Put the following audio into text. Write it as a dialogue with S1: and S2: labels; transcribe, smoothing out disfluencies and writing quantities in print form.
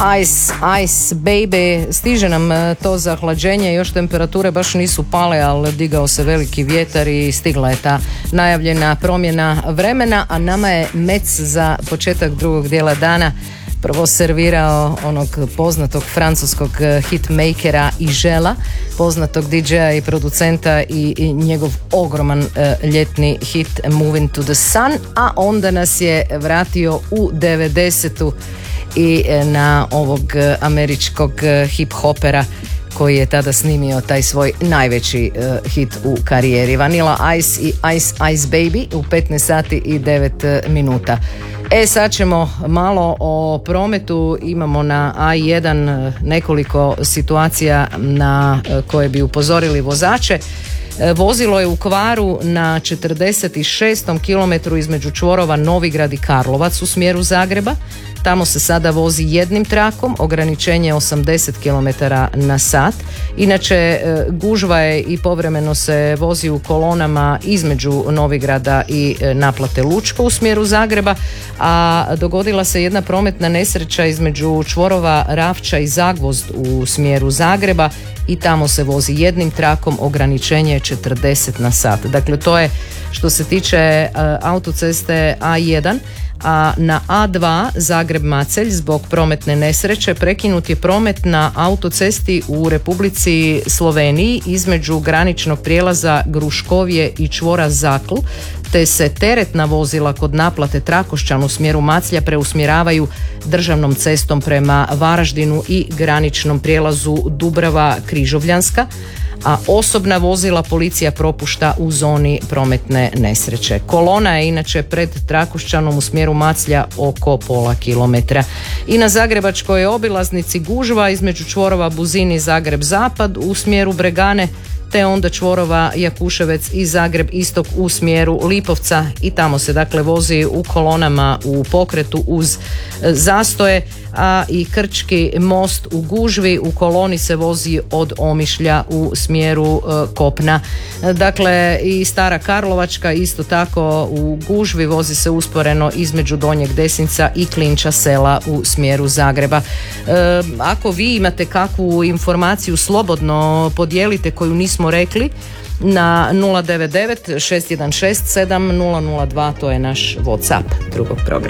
S1: Ice, Ice Baby, stiže nam to zahlađenje, još temperature baš nisu pale, ali digao se veliki vjetar i stigla je ta najavljena promjena vremena, a nama je Mec za početak drugog dijela dana prvo servirao onog poznatog francuskog hitmakera Ižela, poznatog DJ-a i producenta i njegov ogroman ljetni hit Moving to the Sun, a onda nas je vratio u 90-tu i na ovog američkog hip-hopera koji je tada snimio taj svoj najveći hit u karijeri. Vanilla Ice i Ice Ice Baby u 15 sati i 9 minuta. Sad ćemo malo o prometu. Imamo na A1 nekoliko situacija na koje bi upozorili vozače. Vozilo je u kvaru na 46. kilometru između čvorova Novigrad i Karlovac u smjeru Zagreba. Tamo se sada vozi jednim trakom, ograničenje 80 km na sat. Inače, gužva je i povremeno se vozi u kolonama između Novigrada i naplate Lučko u smjeru Zagreba, a dogodila se jedna prometna nesreća između čvorova Ravča i Zagvozd u smjeru Zagreba i tamo se vozi jednim trakom, ograničenje je 40 na sat. Dakle, to je što se tiče autoceste A1. A na A2 Zagreb-Macelj zbog prometne nesreće prekinut je promet na autocesti u Republici Sloveniji između graničnog prijelaza Gruškovje i čvora Zakl, te se teretna vozila kod naplate Trakošćan u smjeru Maclja preusmjeravaju državnom cestom prema Varaždinu i graničnom prijelazu Dubrava-Križovljanska, a osobna vozila policija propušta u zoni prometne nesreće. Kolona je inače pred Trakošćanom u smjeru Maclja oko pola kilometra. I na zagrebačkoj obilaznici gužva između čvorova Buzini Zagreb-Zapad u smjeru Bregane, te onda čvorova Jakuševec i Zagreb istok u smjeru Lipovca i tamo se dakle vozi u kolonama u pokretu uz zastoje, a i Krčki most u gužvi u koloni se vozi od Omišlja u smjeru kopna. Dakle, i Stara Karlovačka isto tako u gužvi vozi se usporeno između Donjeg Desinca i Klinča Sela u smjeru Zagreba. Ako vi imate kakvu informaciju, slobodno podijelite koju nismo rekli na 099 616 7002, to je naš WhatsApp drugog programa.